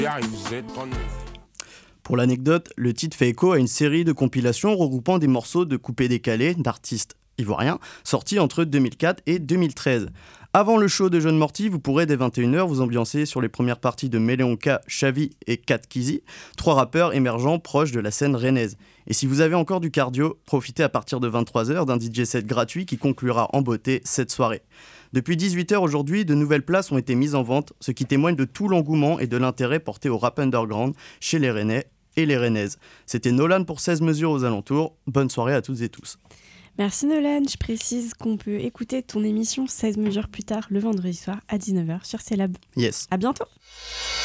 Pour l'anecdote, le titre fait écho à une série de compilations regroupant des morceaux de coupés-décalés d'artistes ivoiriens sortis entre 2004 et 2013. Avant le show de John Morty, vous pourrez dès 21h vous ambiancer sur les premières parties de Meleonka, Xavi et Kat Kizi, 3 rappeurs émergents proches de la scène rennaise. Et si vous avez encore du cardio, profitez à partir de 23h d'un DJ set gratuit qui conclura en beauté cette soirée. Depuis 18h aujourd'hui, de nouvelles places ont été mises en vente, ce qui témoigne de tout l'engouement et de l'intérêt porté au rap underground chez les Rennais et les Rennaises. C'était Nolan pour 16 mesures aux alentours. Bonne soirée à toutes et tous. Merci Nolan, je précise qu'on peut écouter ton émission 16 mesures plus tard le vendredi soir à 19h sur CELAB. Yes. À bientôt.